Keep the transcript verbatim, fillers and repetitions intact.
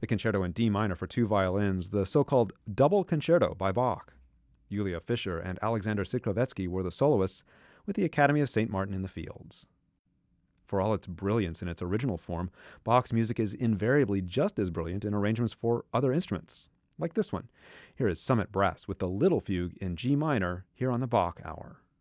the Concerto in D minor for two violins, the so-called Double Concerto by Bach. Julia Fischer and Alexander Sikrovetsky were the soloists, with the Academy of Saint Martin in the Fields. For all its brilliance in its original form, Bach's music is invariably just as brilliant in arrangements for other instruments, like this one. Here is Summit Brass with the Little Fugue in G minor here on the Bach Hour.